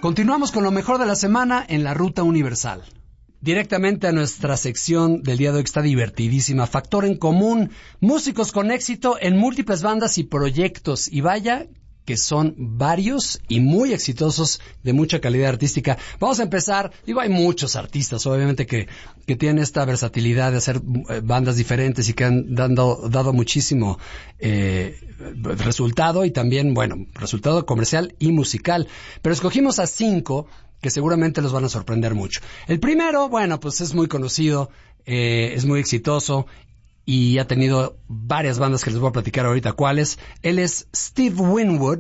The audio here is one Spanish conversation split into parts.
Continuamos con lo mejor de la semana en la Ruta Universal. Directamente a nuestra sección del día de hoy, que está divertidísima. Factor en común, músicos con éxito en múltiples bandas y proyectos. Y vaya que son varios y muy exitosos, de mucha calidad artística. Vamos a empezar, hay muchos artistas, obviamente, que tienen esta versatilidad de hacer bandas diferentes y que han dado muchísimo resultado, y también, resultado comercial y musical. Pero escogimos a 5 que seguramente los van a sorprender mucho. El primero, pues es muy conocido, es muy exitoso, y ha tenido varias bandas que les voy a platicar ahorita cuáles. Él es Steve Winwood,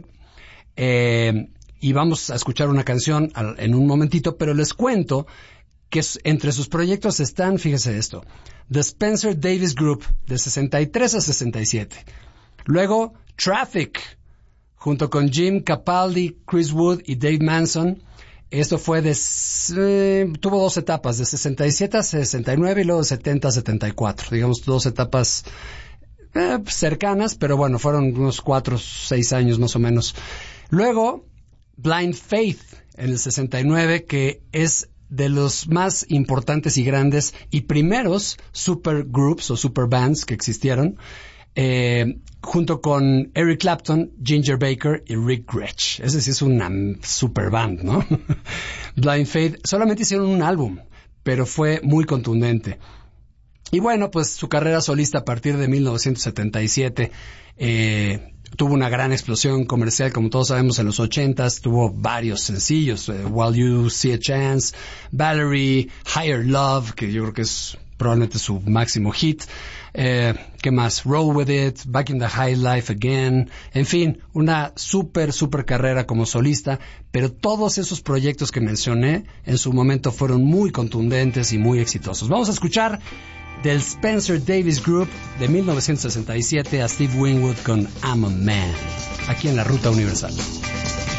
y vamos a escuchar una canción en un momentito, pero les cuento que entre sus proyectos están, fíjese esto, The Spencer Davis Group, de 63 a 67. Luego, Traffic, junto con Jim Capaldi, Chris Wood y Dave Manson. Esto fue tuvo 2 etapas, de 67 a 69 y luego de 70 a 74. Digamos, 2 etapas cercanas, pero fueron unos 4 o 6 años más o menos. Luego, Blind Faith, en el 69, que es de los más importantes y grandes y primeros supergroups o superbands que existieron, junto con Eric Clapton, Ginger Baker y Rick Gretsch. Ese sí es una super band, ¿no? Blind Faith solamente hicieron un álbum, pero fue muy contundente. Y pues su carrera solista a partir de 1977 tuvo una gran explosión comercial, como todos sabemos. En los 80s tuvo varios sencillos, While You See a Chance, Valerie, Higher Love, que yo creo que es probablemente su máximo hit. ¿Qué más? Roll With It, Back in the High Life Again. En fin, una super carrera como solista, pero todos esos proyectos que mencioné en su momento fueron muy contundentes y muy exitosos. Vamos a escuchar del Spencer Davis Group de 1967 a Steve Winwood con I'm a Man, aquí en la Ruta Universal.